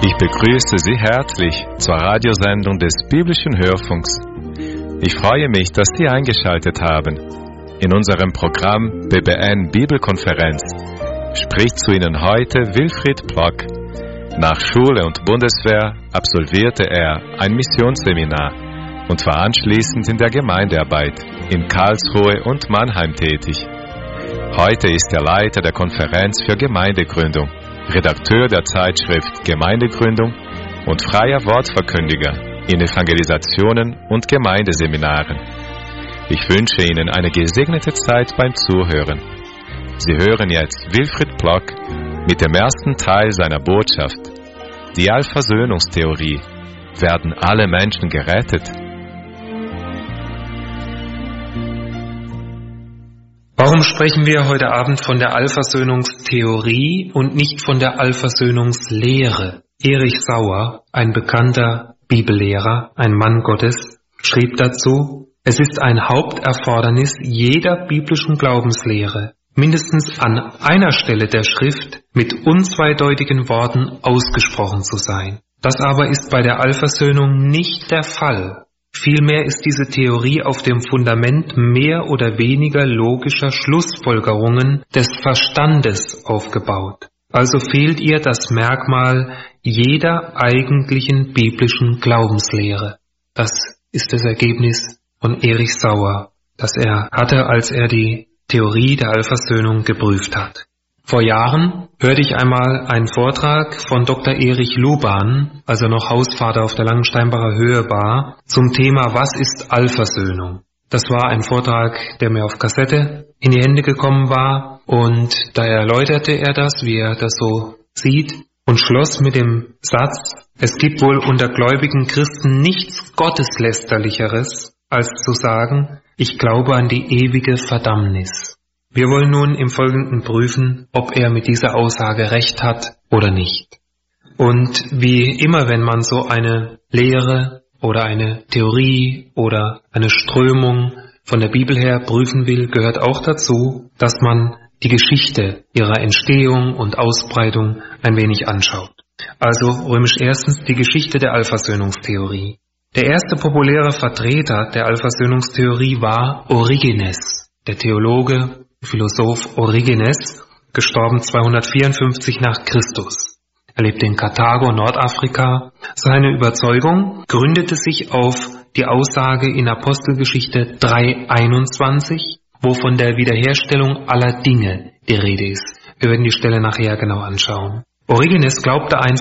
Ich begrüße Sie herzlich zur Radiosendung des Biblischen Hörfunks. Ich freue mich, dass Sie eingeschaltet haben. In unserem Programm BBN Bibelkonferenz spricht zu Ihnen heute Wilfried Plock. Nach Schule und Bundeswehr absolvierte er ein Missionsseminar und war anschließend in der Gemeindearbeit in Karlsruhe und Mannheim tätig. Heute ist er Leiter der Konferenz für Gemeindegründung, Redakteur der Zeitschrift Gemeindegründung und freier Wortverkündiger in Evangelisationen und Gemeindeseminaren. Ich wünsche Ihnen eine gesegnete Zeit beim Zuhören. Sie hören jetzt Wilfried Plock mit dem ersten Teil seiner Botschaft. Die Allversöhnungstheorie. Werden alle Menschen gerettet? Warum sprechen wir heute Abend von der Allversöhnungstheorie und nicht von der Allversöhnungslehre? Erich Sauer, ein bekannter Bibellehrer, ein Mann Gottes, schrieb dazu: Es ist ein Haupterfordernis jeder biblischen Glaubenslehre, mindestens an einer Stelle der Schrift mit unzweideutigen Worten ausgesprochen zu sein. Das aber ist bei der Allversöhnung nicht der Fall. Vielmehr ist diese Theorie auf dem Fundament mehr oder weniger logischer Schlussfolgerungen des Verstandes aufgebaut. Also fehlt ihr das Merkmal jeder eigentlichen biblischen Glaubenslehre. Das ist das Ergebnis von Erich Sauer, das er hatte, als er die Theorie der Allversöhnung geprüft hat. Vor Jahren hörte ich einmal einen Vortrag von Dr. Erich Luban, als er noch Hausvater auf der Langensteinbacher Höhe war, zum Thema Was ist Allversöhnung? Das war ein Vortrag, der mir auf Kassette in die Hände gekommen war, und da erläuterte er das, wie er das so sieht, und schloss mit dem Satz: Es gibt wohl unter gläubigen Christen nichts Gotteslästerlicheres, als zu sagen, ich glaube an die ewige Verdammnis. Wir wollen nun im Folgenden prüfen, ob er mit dieser Aussage recht hat oder nicht. Und wie immer, wenn man so eine Lehre oder eine Theorie oder eine Strömung von der Bibel her prüfen will, gehört auch dazu, dass man die Geschichte ihrer Entstehung und Ausbreitung ein wenig anschaut. Also römisch erstens die Geschichte der Allversöhnungstheorie. Der erste populäre Vertreter der Allversöhnungstheorie war Origenes, der Theologe, Philosoph Origenes, gestorben 254 nach Christus. Er lebte in Karthago, Nordafrika. Seine Überzeugung gründete sich auf die Aussage in Apostelgeschichte 3,21, wo von der Wiederherstellung aller Dinge die Rede ist. Wir werden die Stelle nachher genau anschauen. Origenes glaubte ein